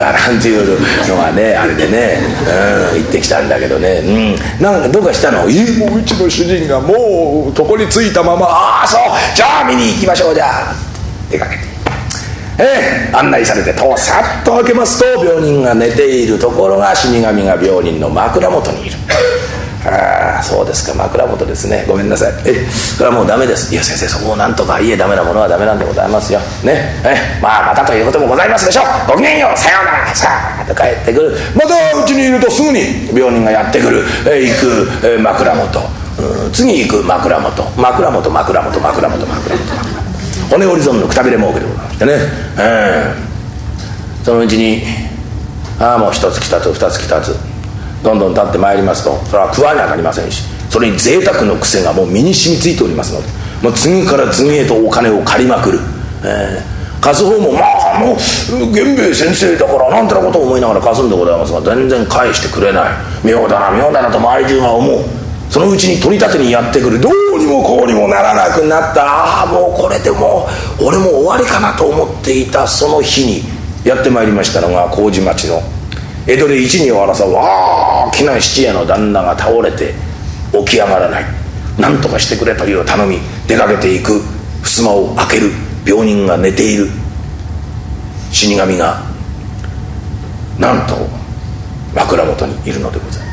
なんていうのがね、あれでね、行ってきたんだけどね、なんかどうかしたの？もううちの主人がもう床についたまま、ああそう、じゃあ見に行きましょう、じゃあ出かけて、案内されてとさっと開けますと、病人が寝ているところが死神が病人の枕元にいる。ああそうですか、枕元ですね、ごめんなさい、それはもうダメです。いや先生、そこをなんとか、いえダメなものはダメなんでございますよね。またということもございますでしょう。ごきげんよう、さようなら。さあと帰ってくる。またうちにいるとすぐに病人がやってくる。行く、枕元、次行く枕元、枕元枕元枕元枕元骨折り損のくたびれ儲けでございましてね、そのうちにもう一つ来たつ二つ来たつどんどん経ってまいりますと、それは食わにはなりませんし、それに贅沢の癖がもう身に染みついておりますので、もう次から次へとお金を借りまくる。貸す方ももう源兵衛先生だからなんてなことを思いながら貸すんでございますが、全然返してくれない。妙だな妙だなと周り中が思う。そのうちに取り立てにやってくる。どうにもこうにもならなくなった。もうこれでもう俺も終わりかなと思っていたその日にやってまいりましたのが、麹町の江戸で一二を争う大きな質屋の旦那が倒れて起き上がらない。何とかしてくれという頼み、出かけていく。襖を開ける。病人が寝ている。死神がなんと枕元にいるのでございます。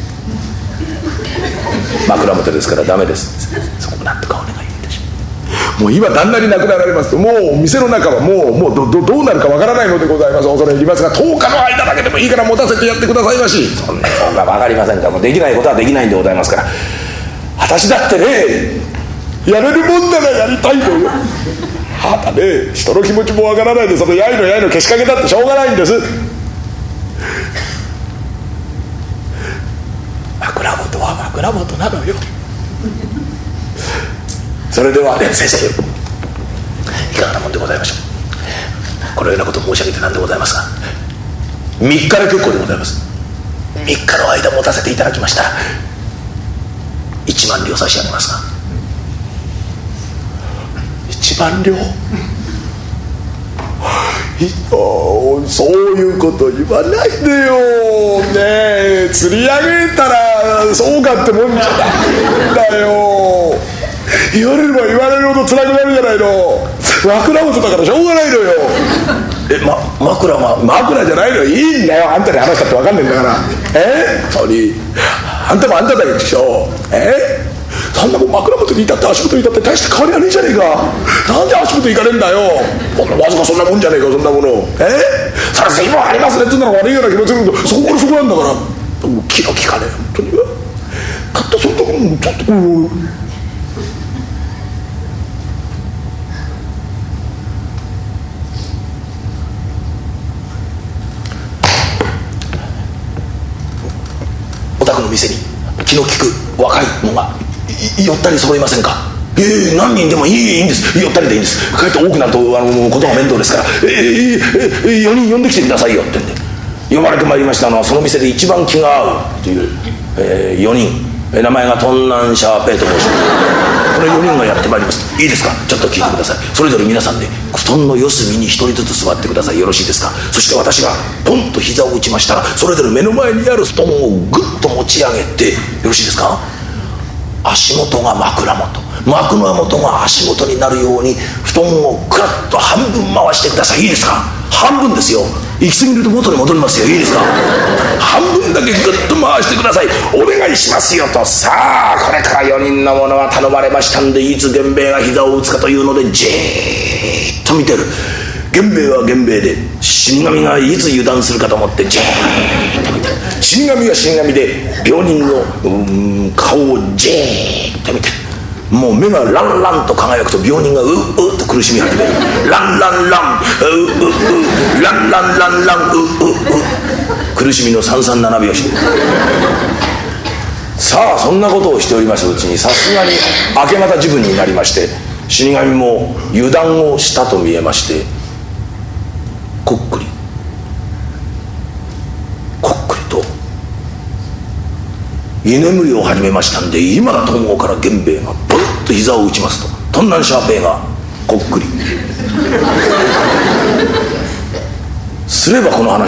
枕元ですからダメです。そこなんとかお願いいたします。もう今旦那に亡くなられますと、もう店の中はもうどうなるかわからないのでございます。恐れ入りますが、10日の間だけでもいいから持たせてやってくださいまし。そんな10日わかりませんか。もうできないことはできないんでございますから、私だってね、やれるもんならやりたいのよ。ただね、人の気持ちもわからないで、そのやいのけしかけたってしょうがないんです。枕元は枕元なのよ。それではね、先生いかがなもんでございましょう。このようなこと申し上げてなんでございますが、3日で結構でございます。3日の間持たせていただきましたら1万両差し上げますが。1万両そういうこと言わないでよね。釣り上げたらそうかってもんじゃないんだよ。言われれば言われるほど辛くなるじゃないの。枕元だからしょうがないのよ。枕じゃないの。いいんだよ、あんたに話したって分かんねえんだから。そうにあんたもあんただよでしょ。そんなもん枕元にいたって足元にいたって大して変わりはねえじゃねえか。なんで足元行かねえんだよ。わずかそんなもんじゃねえか、そんなもの。それ随分ありますねって言うのが悪いような気もするけど、そこからそこなんだから。気の利かねえ本当に。買ったそんなもんちょっとお宅の店に気の利く若いのが寄ったり揃いませんか。何人でもいいんです。寄ったりでいいんです。かえって多くなるとことが面倒ですから、4人呼んできてくださいよってんで呼ばれてまいりましたのは、その店で一番気が合うという、4人、名前がトンナンシャーペイと申します。この4人がやってまいります。いいですか、ちょっと聞いてください。それぞれ皆さんで布団の四隅に1人ずつ座ってください。よろしいですか。そして私がポンと膝を打ちましたら、それぞれ目の前にある布団をグッと持ち上げて、よろしいですか。足元が枕元、枕元が足元になるように布団をグッと半分回してください。いいですか。半分ですよ。行き過ぎると元に戻りますよ。いいですか。半分だけグッと回してください。お願いしますよと。さあこれから4人の者が頼まれましたんで、いつ源兵衛が膝を打つかというのでじーっと見てる。源兵衛は源兵衛で、死神がいつ油断するかと思ってじーっと見てる。死神は死神で病人の顔をじーっと見てる。もう目がランランと輝くと病人がうっと苦しみ始める。ランランランランランランラン苦しみの337拍子でさあそんなことをしておりますうちに、さすがに明け方時分になりまして、死神も油断をしたと見えまして、こっくりと居眠りを始めましたんで、今だと思うから源兵衛がポンと膝を打ちますと、トンナンシャーペイがこっくりすすればこの話